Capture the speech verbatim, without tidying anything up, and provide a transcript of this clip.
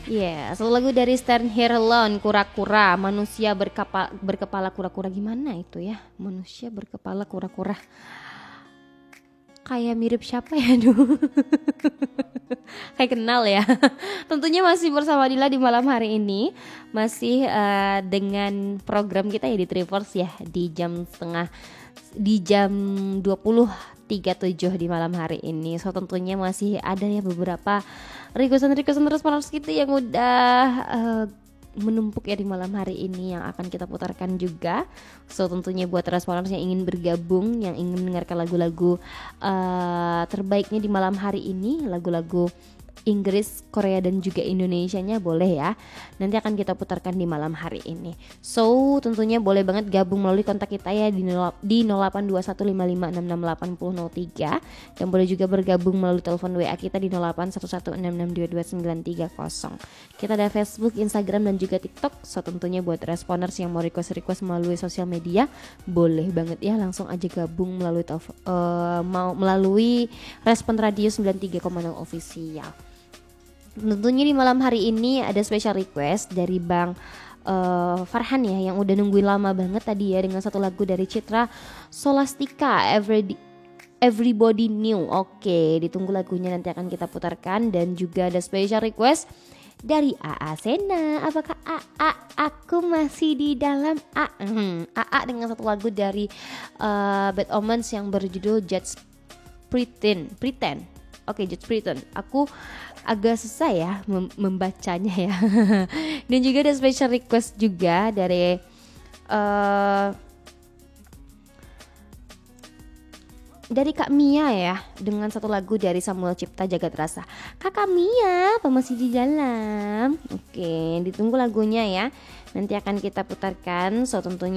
Iya, satu lagu dari Stern Herlon, Kura-kura, manusia berkapa, berkepala kura-kura. Gimana itu ya? Manusia berkepala kura-kura. Kayak mirip siapa ya dulu? Kayak kenal ya. Tentunya masih bersama Dila di malam hari ini. Masih uh, dengan program kita ya di Trivers ya, di jam setengah di jam dua puluh tiga puluh tujuh di malam hari ini. So tentunya masih ada ya beberapa requestan-requestan response kita yang udah uh, menumpuk ya di malam hari ini yang akan kita putarkan juga. So tentunya buat responders yang ingin bergabung, yang ingin mendengarkan lagu-lagu uh, terbaiknya di malam hari ini, lagu-lagu Inggris, Korea dan juga Indonesianya boleh ya. Nanti akan kita putarkan di malam hari ini. So tentunya boleh banget gabung melalui kontak kita ya di nol delapan dua satu lima lima enam enam delapan nol nol tiga. Dan boleh juga bergabung melalui telepon W A kita di nol delapan satu satu enam enam dua dua sembilan tiga nol. Kita ada Facebook, Instagram dan juga TikTok. So tentunya buat responders yang mau request-request melalui sosial media, boleh banget ya langsung aja gabung melalui telf- uh, mau melalui Respon Radio sembilan tiga koma nol official. Tentunya di malam hari ini ada special request dari Bang uh, Farhan ya, yang udah nungguin lama banget tadi ya dengan satu lagu dari Citra Solastika, Every, Everybody New. Oke, ditunggu lagunya nanti akan kita putarkan. Dan juga ada special request dari A A Sena. Apakah A A aku masih di dalam A hmm, A A dengan satu lagu dari uh, Bad Omens yang berjudul Just Pretend Pretend. Oke, Just Pretend. Aku agak susah ya mem- membacanya ya. Dan juga ada special request juga dari uh, dari Kak Mia ya, dengan satu lagu dari Samuel Cipta Jagat Rasa. Kakak Mia, apa masih di dalam? Oke, ditunggu lagunya ya. Nanti akan kita putarkan. So tentunya